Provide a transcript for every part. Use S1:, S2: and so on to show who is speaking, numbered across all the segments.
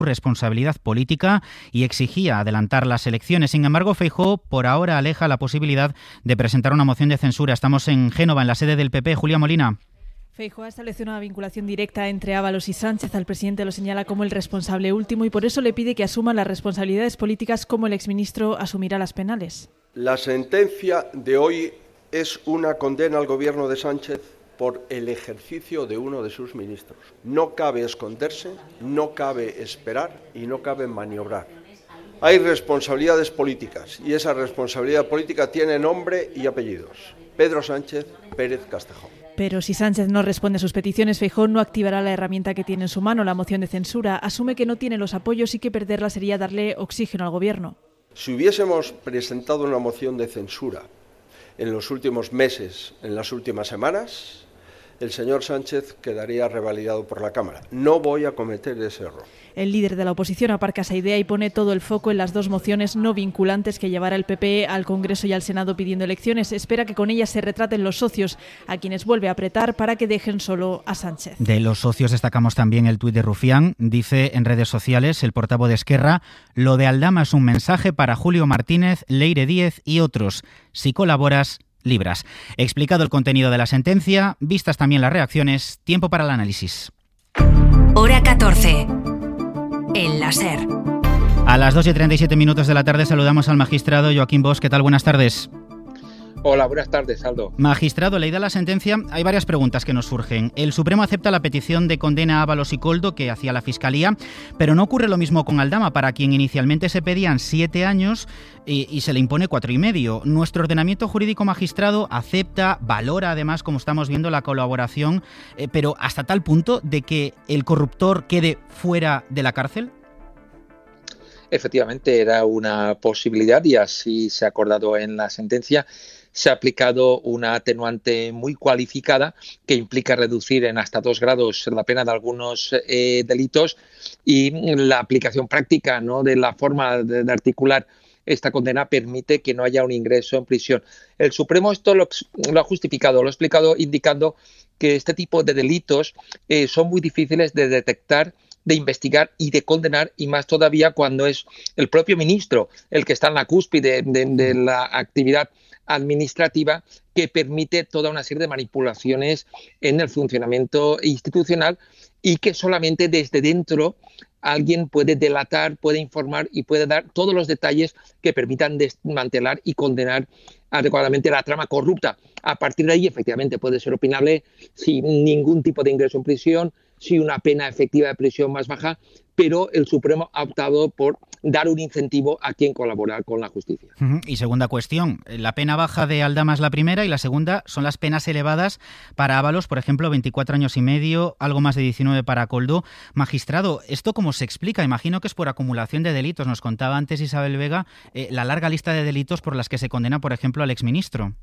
S1: responsabilidad política y exigía adelantar las elecciones. Sin embargo, Feijóo por ahora aleja la posibilidad de presentar una moción de censura. Estamos en Génova, en la sede del PP. Julia Molina.
S2: Feijóo ha establecido una vinculación directa entre Ábalos y Sánchez. Al presidente lo señala como el responsable último y por eso le pide que asuma las responsabilidades políticas como el exministro asumirá las penales.
S3: La sentencia de hoy es una condena al gobierno de Sánchez por el ejercicio de uno de sus ministros. No cabe esconderse, no cabe esperar y no cabe maniobrar. Hay responsabilidades políticas y esa responsabilidad política tiene nombre y apellidos. Pedro Sánchez Pérez Castejón.
S2: Pero si Sánchez no responde a sus peticiones, Feijóo no activará la herramienta que tiene en su mano, la moción de censura. Asume que no tiene los apoyos y que perderla sería darle oxígeno al gobierno.
S3: Si hubiésemos presentado una moción de censura en los últimos meses, en las últimas semanas, el señor Sánchez quedaría revalidado por la Cámara. No voy a cometer ese error.
S2: El líder de la oposición aparca esa idea y pone todo el foco en las dos mociones no vinculantes que llevará el PP al Congreso y al Senado pidiendo elecciones. Espera que con ellas se retraten los socios, a quienes vuelve a apretar para que dejen solo a Sánchez.
S1: De los socios destacamos también el tuit de Rufián. Dice en redes sociales el portavoz de Esquerra: lo de Aldama es un mensaje para Julio Martínez, Leire Díez y otros. Si colaboras, libras. Explicado el contenido de la sentencia, vistas también las reacciones, tiempo para el análisis.
S4: Hora 14. El láser.
S1: A las 2:37 de la tarde saludamos al magistrado Joaquín Bosch. ¿Qué tal? Buenas tardes.
S5: Hola, buenas tardes, Aldo.
S1: Magistrado, leída la sentencia, hay varias preguntas que nos surgen. El Supremo acepta la petición de condena a Ábalos y Koldo que hacía la Fiscalía, pero no ocurre lo mismo con Aldama, para quien inicialmente se pedían 7 años y se le impone 4,5. Nuestro ordenamiento jurídico, magistrado, acepta, valora además, como estamos viendo, la colaboración, pero hasta tal punto de que el corruptor quede fuera de la cárcel.
S5: Efectivamente, era una posibilidad y así se ha acordado en la sentencia. Se ha aplicado una atenuante muy cualificada que implica reducir en hasta 2 grados la pena de algunos delitos y la aplicación práctica, ¿no?, de la forma de articular esta condena permite que no haya un ingreso en prisión. El Supremo esto lo ha justificado, lo ha explicado indicando que este tipo de delitos son muy difíciles de detectar, de investigar y de condenar, y más todavía cuando es el propio ministro el que está en la cúspide de la actividad administrativa, que permite toda una serie de manipulaciones en el funcionamiento institucional y que solamente desde dentro alguien puede delatar, puede informar y puede dar todos los detalles que permitan desmantelar y condenar adecuadamente la trama corrupta. A partir de ahí, efectivamente, puede ser opinable si ningún tipo de ingreso en prisión, si una pena efectiva de prisión más baja, pero el Supremo ha optado por dar un incentivo a quien colabora con la justicia.
S1: Y segunda cuestión, la pena baja de Aldama es la primera y la segunda son las penas elevadas para Ábalos, por ejemplo, 24 años y medio, algo más de 19 para Koldo. Magistrado, ¿esto cómo se explica? Imagino que es por acumulación de delitos. Nos contaba antes Isabel Vega la larga lista de delitos por las que se condena, por ejemplo, al exministro.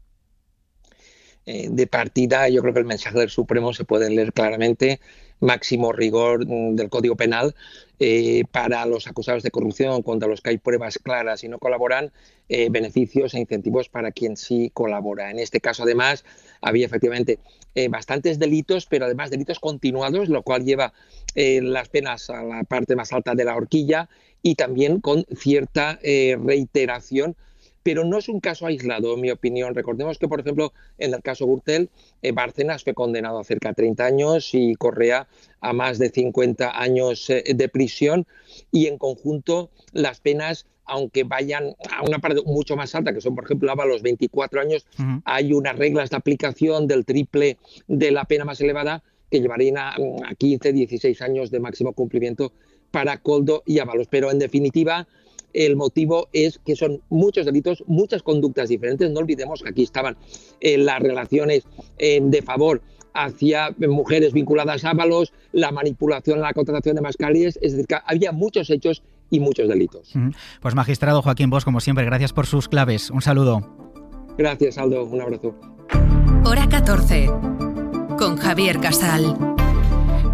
S5: De partida, yo creo que el mensaje del Supremo se puede leer claramente: máximo rigor del Código Penal para los acusados de corrupción, contra los que hay pruebas claras y no colaboran, beneficios e incentivos para quien sí colabora. En este caso, además, había efectivamente bastantes delitos, pero además delitos continuados, lo cual lleva las penas a la parte más alta de la horquilla y también con cierta reiteración. Pero no es un caso aislado, en mi opinión. Recordemos que, por ejemplo, en el caso Gürtel, Bárcenas fue condenado a cerca de 30 años y Correa a más de 50 años de prisión. Y en conjunto, las penas, aunque vayan a una parte mucho más alta, que son, por ejemplo, a los 24 años, hay unas reglas de aplicación del triple de la pena más elevada que llevarían a 15, 16 años de máximo cumplimiento para Koldo y Ábalos. Pero, en definitiva, el motivo es que son muchos delitos, muchas conductas diferentes. No olvidemos que aquí estaban las relaciones de favor hacia mujeres vinculadas a Ábalos, la manipulación, la contratación de mascarillas. Es decir, que había muchos hechos y muchos delitos.
S1: Pues magistrado Joaquín Bosch, como siempre, gracias por sus claves. Un saludo.
S5: Gracias, Aldo. Un abrazo.
S4: Hora 14. Con Javier Casal.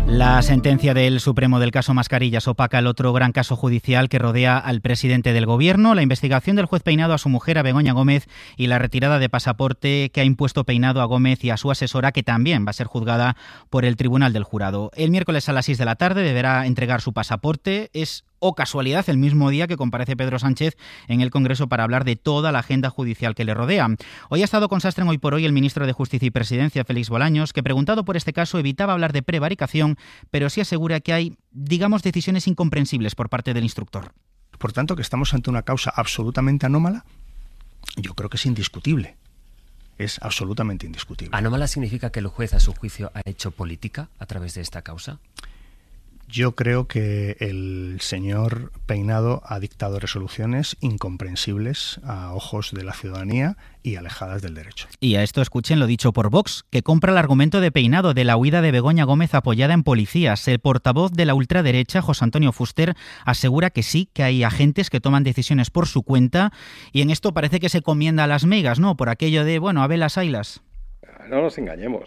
S1: La sentencia del Supremo del caso Mascarillas opaca el otro gran caso judicial que rodea al presidente del Gobierno, la investigación del juez Peinado a su mujer, a Begoña Gómez, y la retirada de pasaporte que ha impuesto Peinado a Gómez y a su asesora, que también va a ser juzgada por el Tribunal del Jurado. El miércoles a las 6 de la tarde deberá entregar su pasaporte. Es casualidad el mismo día que comparece Pedro Sánchez en el Congreso para hablar de toda la agenda judicial que le rodea. Hoy ha estado con Sastre en Hoy por Hoy el ministro de Justicia y Presidencia, Félix Bolaños, que preguntado por este caso evitaba hablar de prevaricación, pero sí asegura que hay, digamos, decisiones incomprensibles por parte del instructor.
S6: Por tanto, que estamos ante una causa absolutamente anómala, yo creo que es indiscutible. Es absolutamente indiscutible.
S7: ¿Anómala significa que el juez, a su juicio, ha hecho política a través de esta causa?
S6: Yo creo que el señor Peinado ha dictado resoluciones incomprensibles a ojos de la ciudadanía y alejadas del derecho.
S1: Y a esto escuchen lo dicho por Vox, que compra el argumento de Peinado de la huida de Begoña Gómez apoyada en policías. El portavoz de la ultraderecha, José Antonio Fuster, asegura que sí, que hay agentes que toman decisiones por su cuenta, y en esto parece que se comienda a las migas, ¿no? Por aquello de, bueno, a ver las ailas.
S8: No nos engañemos.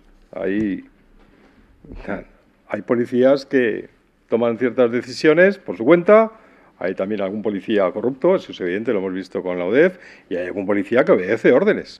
S8: Hay policías que toman ciertas decisiones por su cuenta, hay también algún policía corrupto, eso es evidente, lo hemos visto con la UDEF, y hay algún policía que obedece órdenes.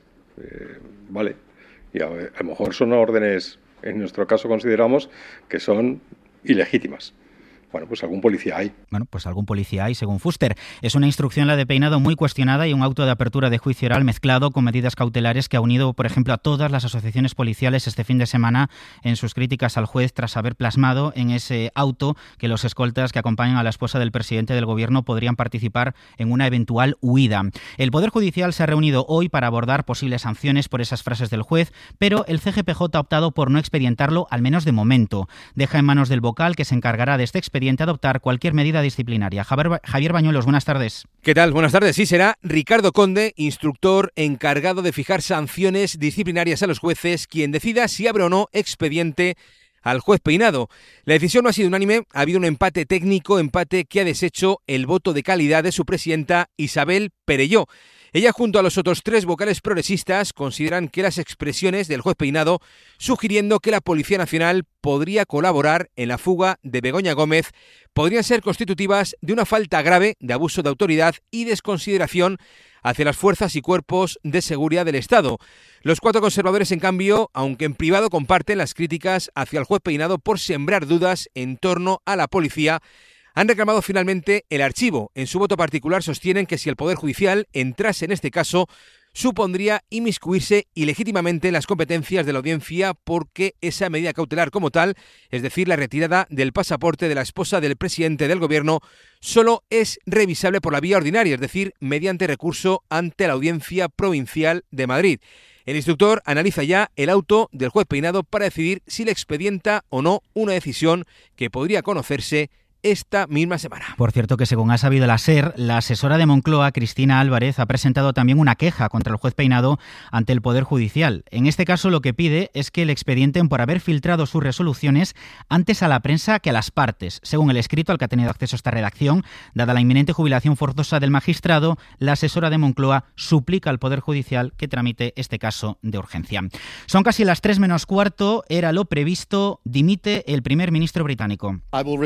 S8: Vale, y a lo mejor son órdenes, en nuestro caso consideramos que son ilegítimas. Bueno, pues algún policía hay.
S1: Bueno, pues algún policía hay, según Fuster. Es una instrucción, la de Peinado, muy cuestionada y un auto de apertura de juicio oral mezclado con medidas cautelares que ha unido, por ejemplo, a todas las asociaciones policiales este fin de semana en sus críticas al juez tras haber plasmado en ese auto que los escoltas que acompañan a la esposa del presidente del Gobierno podrían participar en una eventual huida. El Poder Judicial se ha reunido hoy para abordar posibles sanciones por esas frases del juez, pero el CGPJ ha optado por no expedientarlo, al menos de momento. Deja en manos del vocal, que se encargará de este expediente, adoptar cualquier medida disciplinaria. Javier Bañuelos, buenas tardes.
S9: ¿Qué tal? Buenas tardes. Sí, será Ricardo Conde, instructor encargado de fijar sanciones disciplinarias a los jueces, quien decida si abre o no expediente al juez Peinado. La decisión no ha sido unánime, ha habido un empate técnico, empate que ha deshecho el voto de calidad de su presidenta Isabel Perelló. Ella, junto a los otros 3 vocales progresistas, consideran que las expresiones del juez Peinado, sugiriendo que la Policía Nacional podría colaborar en la fuga de Begoña Gómez, podrían ser constitutivas de una falta grave de abuso de autoridad y desconsideración hacia las fuerzas y cuerpos de seguridad del Estado. Los 4 conservadores, en cambio, aunque en privado comparten las críticas hacia el juez Peinado por sembrar dudas en torno a la policía, han reclamado finalmente el archivo. En su voto particular sostienen que si el Poder Judicial entrase en este caso, supondría inmiscuirse ilegítimamente en las competencias de la audiencia, porque esa medida cautelar como tal, es decir, la retirada del pasaporte de la esposa del presidente del Gobierno, solo es revisable por la vía ordinaria, es decir, mediante recurso ante la Audiencia Provincial de Madrid. El instructor analiza ya el auto del juez Peinado para decidir si le expedienta o no, una decisión que podría conocerse esta misma semana.
S1: Por cierto, que según ha sabido la SER, la asesora de Moncloa, Cristina Álvarez, ha presentado también una queja contra el juez Peinado ante el Poder Judicial. En este caso, lo que pide es que le expidienten por haber filtrado sus resoluciones antes a la prensa que a las partes. Según el escrito al que ha tenido acceso esta redacción, dada la inminente jubilación forzosa del magistrado, la asesora de Moncloa suplica al Poder Judicial que tramite este caso de urgencia. Son casi las 3 menos cuarto, era lo previsto, dimite el primer ministro británico.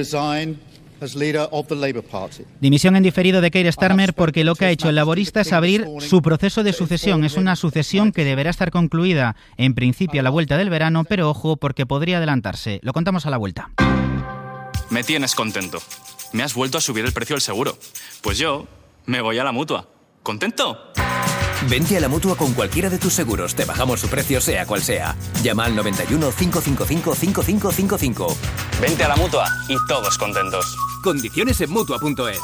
S1: Dimisión en diferido de Keir Starmer, porque lo que ha hecho el laborista es abrir su proceso de sucesión. Es una sucesión que deberá estar concluida en principio a la vuelta del verano, pero ojo, porque podría adelantarse. Lo contamos a la vuelta.
S10: Me tienes contento. Me has vuelto a subir el precio del seguro. Pues yo me voy a la Mutua. ¿Contento?
S11: Vente a la Mutua con cualquiera de tus seguros. Te bajamos su precio, sea cual sea. Llama al 91 555 5555.
S10: Vente a la Mutua y todos contentos.
S11: Condiciones en Mutua.es.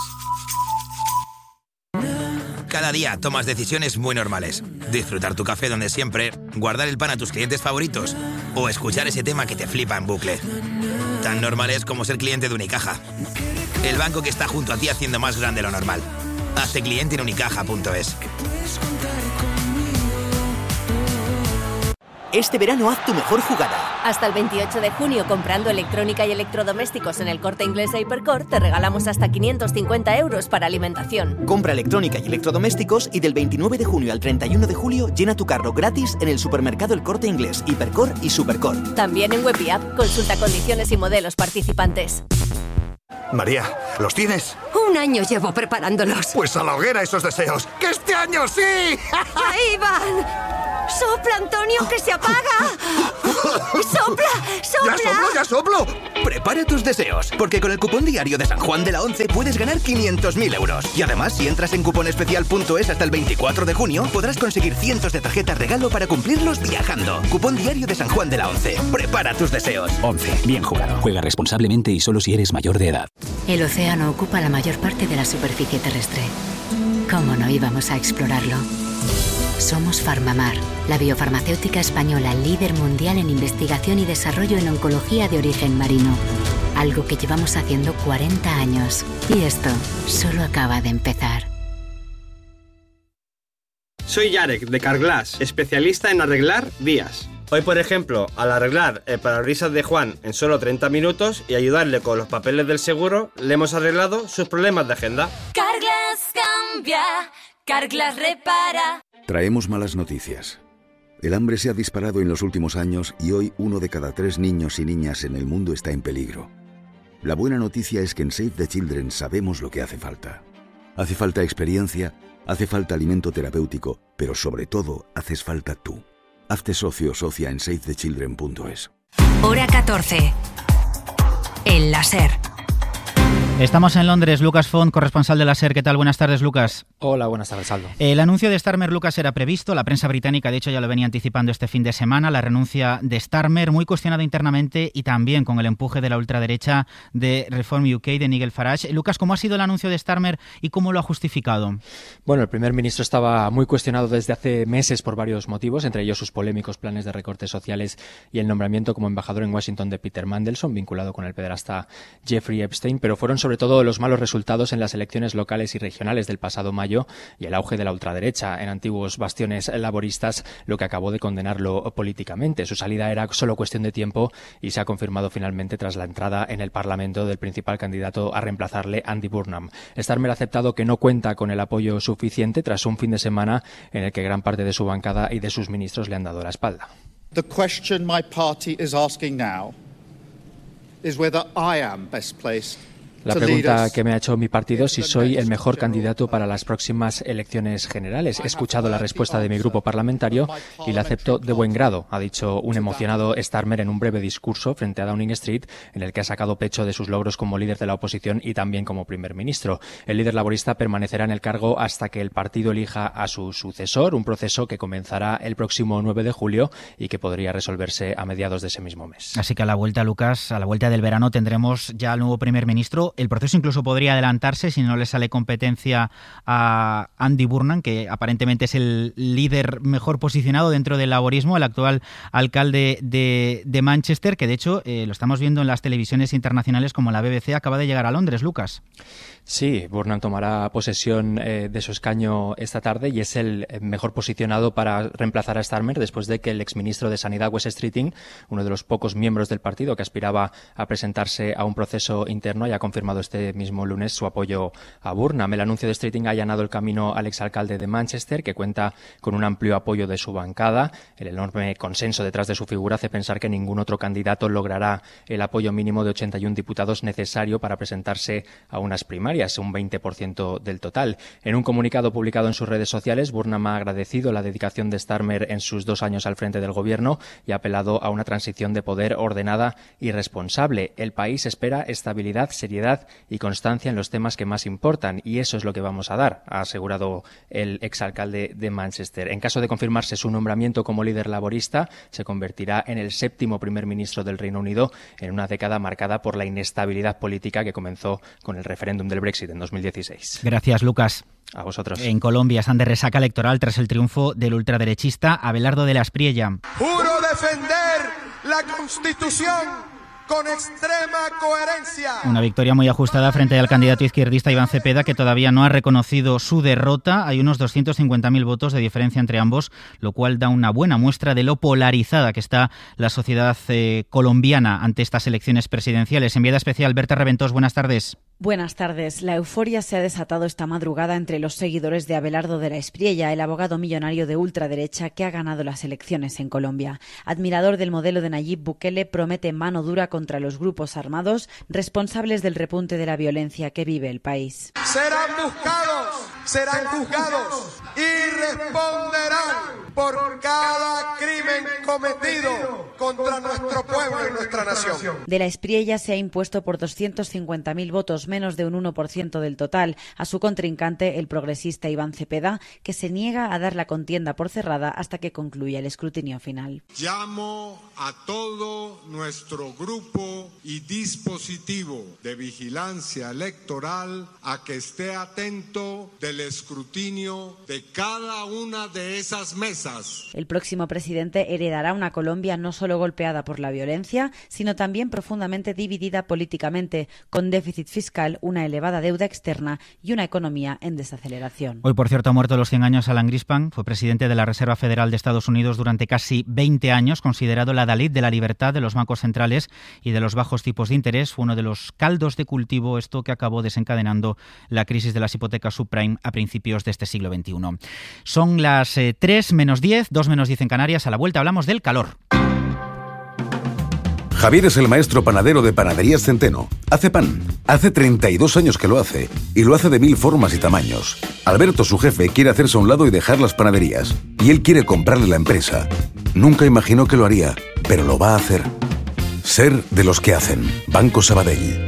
S12: Cada día tomas decisiones muy normales. Disfrutar tu café donde siempre, guardar el pan a tus clientes favoritos o escuchar ese tema que te flipa en bucle. Tan normales como ser cliente de Unicaja. El banco que está junto a ti haciendo más grande lo normal. Hazte cliente en unicaja.es.
S13: Este verano haz tu mejor jugada.
S14: Hasta el 28 de junio, comprando electrónica y electrodomésticos en el Corte Inglés e Hipercor, te regalamos hasta 550 euros para alimentación.
S13: Compra electrónica y electrodomésticos y del 29 de junio al 31 de julio llena tu carro gratis en el supermercado El Corte Inglés, Hipercor y Supercor.
S14: También en web y app, consulta condiciones y modelos participantes.
S15: María, ¿los tienes?
S16: 1 año llevo preparándolos.
S15: Pues a la hoguera esos deseos. ¡Que este año sí!
S16: ¡Ahí van! ¡Sopla, Antonio, que se apaga! ¡Sopla, sopla!
S15: ¡Ya soplo! Prepara tus deseos, porque con el cupón diario de San Juan de la Once puedes ganar 500.000 euros. Y además, si entras en cuponespecial.es hasta el 24 de junio, podrás conseguir cientos de tarjetas regalo para cumplirlos viajando. Cupón diario de San Juan de la Once. Prepara tus deseos.
S17: 11. Bien jugado. Juega responsablemente y solo si eres mayor de edad.
S18: El océano ocupa la mayor parte de la superficie terrestre. ¿Cómo no íbamos a explorarlo? Somos Farmamar, la biofarmacéutica española líder mundial en investigación y desarrollo en oncología de origen marino. Algo que llevamos haciendo 40 años. Y esto solo acaba de empezar.
S19: Soy Yarek, de Carglass, especialista en arreglar vías. Hoy, por ejemplo, al arreglar el parabrisas de Juan en solo 30 minutos y ayudarle con los papeles del seguro, le hemos arreglado sus problemas de agenda.
S20: Carglass cambia, Carglass repara.
S21: Traemos malas noticias. El hambre se ha disparado en los últimos años y hoy 1 de cada 3 niños y niñas en el mundo está en peligro. La buena noticia es que en Save the Children sabemos lo que hace falta. Hace falta experiencia, hace falta alimento terapéutico, pero sobre todo haces falta tú. Hazte socio o socia en savethechildren.es.
S4: Hora 14. El láser.
S1: Estamos en Londres. Lucas Font, corresponsal de la SER. ¿Qué tal? Buenas tardes, Lucas.
S22: Hola, buenas tardes, Aldo.
S1: El anuncio de Starmer, Lucas, era previsto. La prensa británica, de hecho, ya lo venía anticipando este fin de semana. La renuncia de Starmer, muy cuestionada internamente y también con el empuje de la ultraderecha de Reform UK, de Nigel Farage. Lucas, ¿cómo ha sido el anuncio de Starmer y cómo lo ha justificado?
S22: Bueno, el primer ministro estaba muy cuestionado desde hace meses por varios motivos, entre ellos sus polémicos planes de recortes sociales y el nombramiento como embajador en Washington de Peter Mandelson, vinculado con el pederasta Jeffrey Epstein, pero fueron sobre todo los malos resultados en las elecciones locales y regionales del pasado mayo y el auge de la ultraderecha en antiguos bastiones laboristas, lo que acabó de condenarlo políticamente. Su salida era solo cuestión de tiempo y se ha confirmado finalmente tras la entrada en el Parlamento del principal candidato a reemplazarle, Andy Burnham. Starmer ha aceptado que no cuenta con el apoyo suficiente tras un fin de semana en el que gran parte de su bancada y de sus ministros le han dado la espalda.
S23: The question my party is asking now is whether I am best placed.
S22: La pregunta que me ha hecho mi partido es si soy el mejor candidato para las próximas elecciones generales. He escuchado la respuesta de mi grupo parlamentario y la acepto de buen grado, ha dicho un emocionado Starmer en un breve discurso frente a Downing Street, en el que ha sacado pecho de sus logros como líder de la oposición y también como primer ministro. El líder laborista permanecerá en el cargo hasta que el partido elija a su sucesor, un proceso que comenzará el próximo 9 de julio y que podría resolverse a mediados de ese mismo mes.
S1: Así que a la vuelta, Lucas, a la vuelta del verano tendremos ya al nuevo primer ministro. El proceso incluso podría adelantarse si no le sale competencia a Andy Burnham, que aparentemente es el líder mejor posicionado dentro del laborismo, el actual alcalde de Manchester, que de hecho lo estamos viendo en las televisiones internacionales como la BBC, acaba de llegar a Londres, Lucas.
S22: Sí, Burnham tomará posesión de su escaño esta tarde y es el mejor posicionado para reemplazar a Starmer después de que el exministro de Sanidad, Wes Streeting, uno de los pocos miembros del partido que aspiraba a presentarse a un proceso interno, haya confirmado este mismo lunes su apoyo a Burnham. El anuncio de Streeting ha allanado el camino al exalcalde de Manchester, que cuenta con un amplio apoyo de su bancada. El enorme consenso detrás de su figura hace pensar que ningún otro candidato logrará el apoyo mínimo de 81 diputados necesario para presentarse a unas primarias, un 20% del total. En un comunicado publicado en sus redes sociales, Burnham ha agradecido la dedicación de Starmer en sus 2 años al frente del gobierno y ha apelado a una transición de poder ordenada y responsable. El país espera estabilidad, seriedad y constancia en los temas que más importan, y eso es lo que vamos a dar, ha asegurado el exalcalde de Manchester. En caso de confirmarse su nombramiento como líder laborista, se convertirá en el 7º primer ministro del Reino Unido en una década marcada por la inestabilidad política que comenzó con el referéndum del Brexit en 2016.
S1: Gracias, Lucas.
S22: A vosotros.
S1: En Colombia están de resaca electoral tras el triunfo del ultraderechista Abelardo de la Espriella.
S24: Juro defender la Constitución
S2: con extrema coherencia.
S1: Una victoria muy ajustada frente al candidato izquierdista Iván Cepeda, que todavía no ha reconocido su derrota. Hay unos 250.000 votos de diferencia entre ambos, lo cual da una buena muestra de lo polarizada que está la sociedad colombiana ante estas elecciones presidenciales. Enviada especial, Berta Reventós, buenas tardes.
S3: Buenas tardes. La euforia se ha desatado esta madrugada entre los seguidores de Abelardo de la Espriella, el abogado millonario de ultraderecha que ha ganado las elecciones en Colombia. Admirador del modelo de Nayib Bukele, promete mano dura contra los grupos armados responsables del repunte de la violencia que vive el país.
S2: Serán buscados, serán juzgados y responderán por cada crimen cometido contra nuestro pueblo y nuestra nación.
S3: De la Espriella se ha impuesto por 250.000 votos, menos de un 1% del total, a su contrincante, el progresista Iván Cepeda, que se niega a dar la contienda por cerrada hasta que concluya el escrutinio final.
S2: Llamo a todo nuestro grupo y dispositivo de vigilancia electoral a que esté atento del escrutinio de cada una de esas mesas.
S3: El próximo presidente heredará una Colombia no solo golpeada por la violencia, sino también profundamente dividida políticamente, con déficit fiscal, una elevada deuda externa y una economía en desaceleración.
S1: Hoy, por cierto, ha muerto a los 100 años Alan Greenspan. Fue presidente de la Reserva Federal de Estados Unidos durante casi 20 años, considerado la Dalit de la libertad de los bancos centrales y de los bajos tipos de interés. Fue uno de los caldos de cultivo, esto que acabó desencadenando la crisis de las hipotecas subprime a principios de este siglo XXI. Son las 3 menos 10, 2 menos 10 en Canarias. A la vuelta hablamos del calor.
S21: Javier es el maestro panadero de Panaderías Centeno. Hace pan. Hace 32 años que lo hace. Y lo hace de 1000 formas y tamaños. Alberto, su jefe, quiere hacerse a un lado y dejar las panaderías. Y él quiere comprarle la empresa. Nunca imaginó que lo haría, pero lo va a hacer. Ser de los que hacen. Banco Sabadell.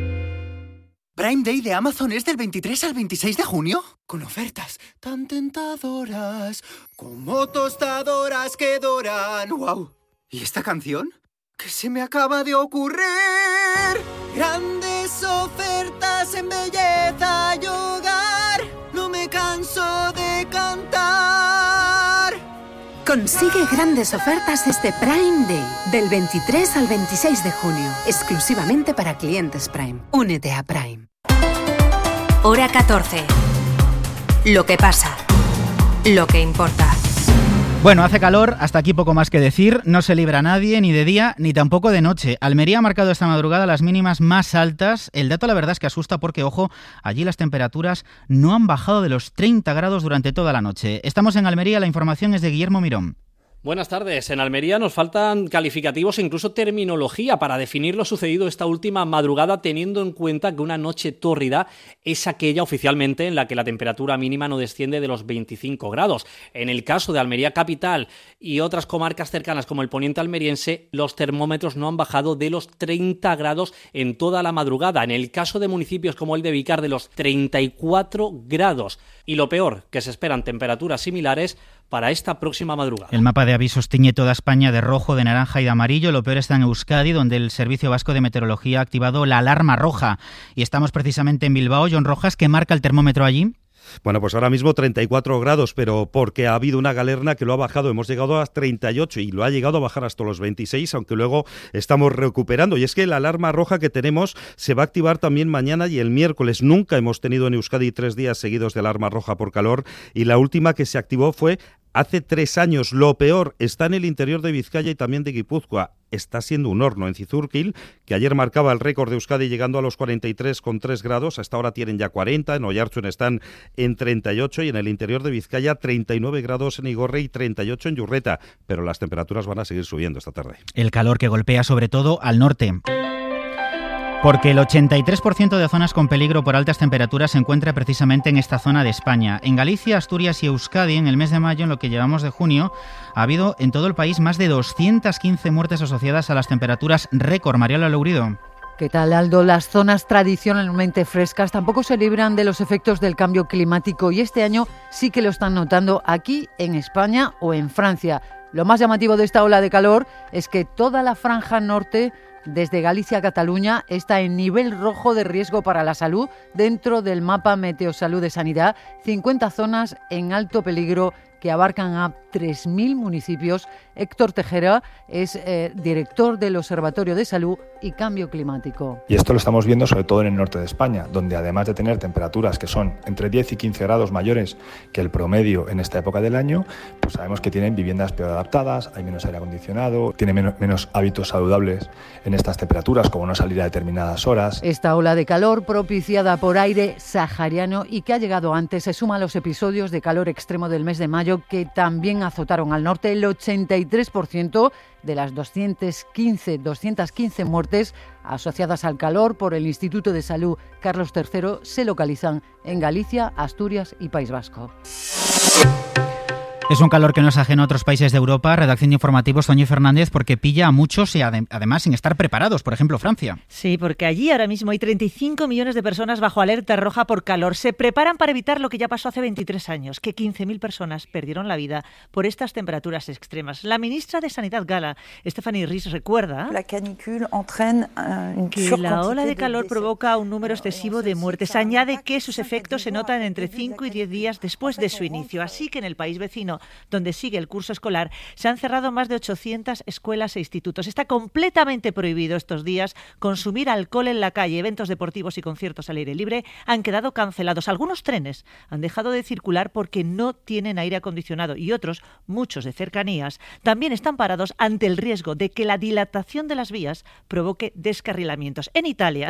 S5: Prime Day de Amazon es del 23 al 26 de junio. Con ofertas tan tentadoras como tostadoras que doran. ¡Wow! ¿Y esta canción? ¿Qué se me acaba de ocurrir? Grandes ofertas en belleza y hogar. No me canso de cantar.
S24: Consigue grandes ofertas este Prime Day, del 23 al 26 de junio, exclusivamente para clientes Prime. Únete a Prime.
S4: Hora 14. Lo que pasa. Lo que importa.
S1: Bueno, hace calor, hasta aquí poco más que decir, no se libra nadie, ni de día, ni tampoco de noche. Almería ha marcado esta madrugada las mínimas más altas. El dato, la verdad, es que asusta porque, ojo, allí las temperaturas no han bajado de los 30 grados durante toda la noche. Estamos en Almería, la información es de Guillermo Mirón.
S25: Buenas tardes. En Almería nos faltan calificativos e incluso terminología para definir lo sucedido esta última madrugada, teniendo en cuenta que una noche tórrida es aquella oficialmente en la que la temperatura mínima no desciende de los 25 grados. En el caso de Almería capital y otras comarcas cercanas como el poniente almeriense, los termómetros no han bajado de los 30 grados en toda la madrugada. En el caso de municipios como el de Vícar, de los 34 grados. Y lo peor, que se esperan temperaturas similares para esta próxima madrugada.
S1: El mapa de avisos tiñe toda España de rojo, de naranja y de amarillo. Lo peor está en Euskadi, donde el Servicio Vasco de Meteorología ha activado la alarma roja. Y estamos precisamente en Bilbao. John Rojas, ¿qué marca el termómetro allí?
S26: Bueno, pues ahora mismo 34 grados, pero porque ha habido una galerna que lo ha bajado. Hemos llegado a 38 y lo ha llegado a bajar hasta los 26, aunque luego estamos recuperando. Y es que la alarma roja que tenemos se va a activar también mañana y el miércoles. Nunca hemos tenido en Euskadi 3 días seguidos de alarma roja por calor, y la última que se activó fue hace 3 años. Lo peor está en el interior de Vizcaya y también de Guipúzcoa. Está siendo un horno en Cizurquil, que ayer marcaba el récord de Euskadi llegando a los 43,3 grados. Hasta ahora tienen ya 40, en Oiartzun están en 38 y en el interior de Vizcaya 39 grados en Igorre y 38 en Yurreta. Pero las temperaturas van a seguir subiendo esta tarde.
S1: El calor que golpea sobre todo al norte. Porque el 83% de zonas con peligro por altas temperaturas se encuentra precisamente en esta zona de España. En Galicia, Asturias y Euskadi, en el mes de mayo, en lo que llevamos de junio, ha habido en todo el país más de 215 muertes asociadas a las temperaturas récord. Mariela Lourido.
S27: ¿Qué tal, Aldo? Las zonas tradicionalmente frescas tampoco se libran de los efectos del cambio climático y este año sí que lo están notando aquí en España o en Francia. Lo más llamativo de esta ola de calor es que toda la franja norte, desde Galicia a Cataluña, está en nivel rojo de riesgo para la salud dentro del mapa Meteosalud de Sanidad. 50 zonas en alto peligro que abarcan a 3.000 municipios. Héctor Tejera es director del Observatorio de Salud y Cambio Climático.
S6: Y esto lo estamos viendo sobre todo en el norte de España, donde además de tener temperaturas que son entre 10 y 15 grados mayores que el promedio en esta época del año, pues sabemos que tienen viviendas peor adaptadas, hay menos aire acondicionado, tienen menos hábitos saludables en estas temperaturas, como no salir a determinadas horas.
S27: Esta ola de calor propiciada por aire sahariano y que ha llegado antes se suma a los episodios de calor extremo del mes de mayo que también azotaron al norte. El 83% de las 215 muertes asociadas al calor por el Instituto de Salud Carlos III se localizan en Galicia, Asturias y País Vasco.
S1: Es un calor que no es ajeno a otros países de Europa. Redacción de informativos, Toñi Fernández, porque pilla a muchos y además sin estar preparados. Por ejemplo, Francia.
S7: Sí, porque allí ahora mismo hay 35 millones de personas bajo alerta roja por calor. Se preparan para evitar lo que ya pasó hace 23 años, que 15.000 personas perdieron la vida por estas temperaturas extremas. La ministra de Sanidad gala, Stéphanie Ries, recuerda que la ola de calor provoca un número excesivo de muertes. Añade que sus efectos se notan entre 5 y 10 días después de su inicio. Así que en el país vecino, donde sigue el curso escolar, se han cerrado más de 800 escuelas e institutos. Está completamente prohibido estos días consumir alcohol en la calle. Eventos deportivos y conciertos al aire libre han quedado cancelados. Algunos trenes han dejado de circular porque no tienen aire acondicionado y otros, muchos de cercanías, también están parados ante el riesgo de que la dilatación de las vías provoque descarrilamientos. En Italia,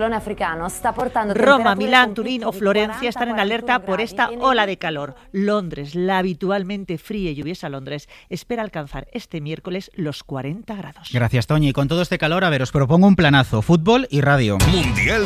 S7: Roma, Milán, Turín o Florencia están en alerta por esta ola de calor. Londres, la habitualmente fría y lluviosa Londres, espera alcanzar este miércoles los 40 grados.
S1: Gracias, Toñi. Con todo este calor, a ver, os propongo un planazo: fútbol y radio.
S8: Mundial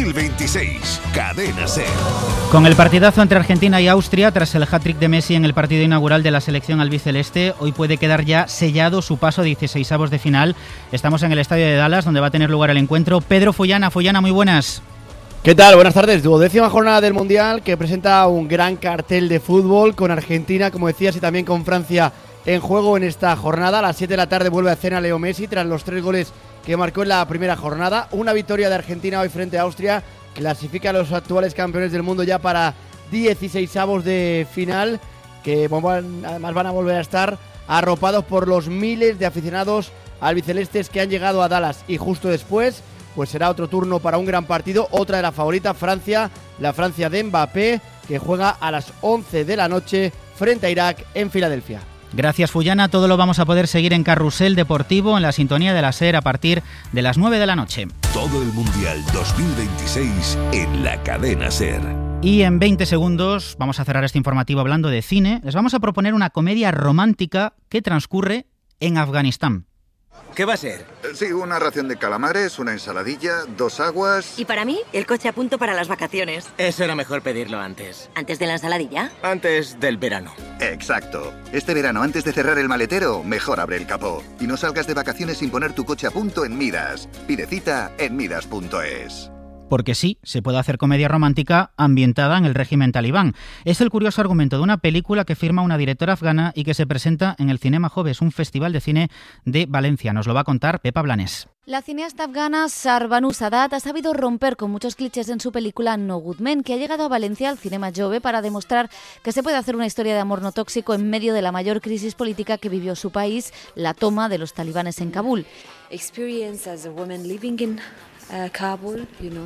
S8: 2026, Cadena SER.
S1: Con el partidazo entre Argentina y Austria, tras el hat-trick de Messi en el partido inaugural de la selección albiceleste, hoy puede quedar ya sellado su paso a 16avos de final. Estamos en el estadio de Dallas, donde va a tener lugar el encuentro. Pedro Follana, muy buenas.
S9: ¿Qué tal? Buenas tardes. 12ª jornada del Mundial que presenta un gran cartel de fútbol con Argentina, como decías, y también con Francia en juego en esta jornada. A las 7 de la tarde vuelve a escena Leo Messi tras los 3 goles que marcó en la primera jornada. Una victoria de Argentina hoy frente a Austria clasifica a los actuales campeones del mundo ya para 16avos de final, que además van a volver a estar arropados por los miles de aficionados albicelestes que han llegado a Dallas. Y justo después, pues será otro turno para un gran partido, otra de las favoritas, Francia, la Francia de Mbappé, que juega a las 11 de la noche frente a Irak en Filadelfia.
S1: Gracias, Follana. Todo lo vamos a poder seguir en Carrusel Deportivo, en la sintonía de la SER, a partir de las 9 de la noche.
S8: Todo el Mundial 2026 en la cadena SER.
S1: Y en 20 segundos vamos a cerrar este informativo hablando de cine. Les vamos a proponer una comedia romántica que transcurre en Afganistán.
S10: ¿Qué va a ser?
S11: Sí, una ración de calamares, una ensaladilla, 2 aguas...
S12: Y para mí, el coche a punto para las vacaciones.
S10: Eso era mejor pedirlo antes.
S12: ¿Antes de la ensaladilla?
S10: Antes del verano.
S11: Exacto. Este verano, antes de cerrar el maletero, mejor abre el capó. Y no salgas de vacaciones sin poner tu coche a punto en Midas. Pide cita en midas.es.
S1: Porque sí, se puede hacer comedia romántica ambientada en el régimen talibán. Es el curioso argumento de una película que firma una directora afgana y que se presenta en el Cinema Joves, un festival de cine de Valencia. Nos lo va a contar Pepa Blanes.
S28: La cineasta afgana Sarbanoo Sadat ha sabido romper con muchos clichés en su película No Good Men, que ha llegado a Valencia al Cinema Jove para demostrar que se puede hacer una historia de amor no tóxico en medio de la mayor crisis política que vivió su país, la toma de los talibanes en Kabul.
S29: Experience as a woman living in Kabul,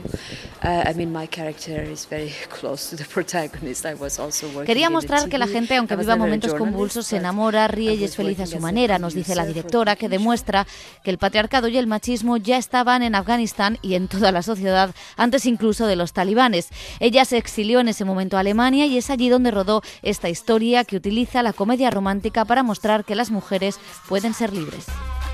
S29: my character is very close to the protagonist. I was also working.
S28: Quería mostrar que la gente, aunque viva momentos convulsos, se enamora, ríe y es feliz a su manera, nos dice la directora, que demuestra que el patriarcado y el machismo ya estaban en Afganistán y en toda la sociedad, antes incluso de los talibanes. Ella se exilió en ese momento a Alemania y es allí donde rodó esta historia que utiliza la comedia romántica para mostrar que las mujeres pueden ser libres.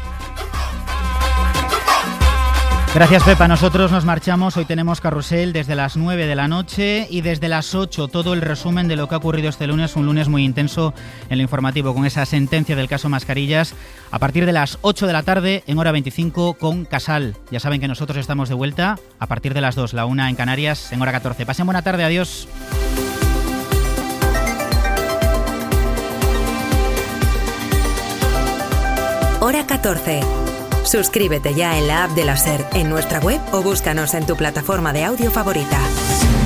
S1: Gracias, Pepa. Nosotros nos marchamos. Hoy tenemos Carrusel desde las 9 de la noche y desde las 8 todo el resumen de lo que ha ocurrido este lunes, un lunes muy intenso en lo informativo con esa sentencia del caso Mascarillas. A partir de las 8 de la tarde, en hora 25, con Casal. Ya saben que nosotros estamos de vuelta a partir de las 2, la 1 en Canarias, en hora 14. Pasen buena tarde, adiós.
S4: Hora 14. Suscríbete ya en la app de la SER, en nuestra web o búscanos en tu plataforma de audio favorita.